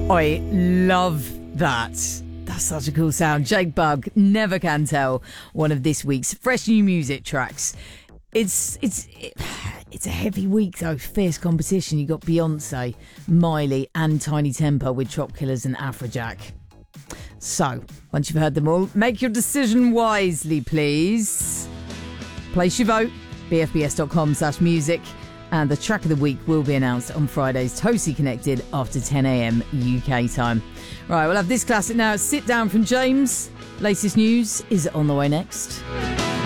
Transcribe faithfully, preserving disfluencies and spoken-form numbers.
I love that. That's such a cool sound. Jake Bugg, Never Can Tell, one of this week's fresh new music tracks. It's it's it, it's a heavy week though. Fierce competition. You got Beyonce, Miley, and Tiny Temper with Trop Killers and Afrojack. So once you've heard them all, make your decision wisely, please. Place your vote. b f b s dot com slash music. And the track of the week will be announced on Friday's Totally Connected after ten a.m. U K time. Right, we'll have this classic now. Sit Down from James. Latest news is on the way next.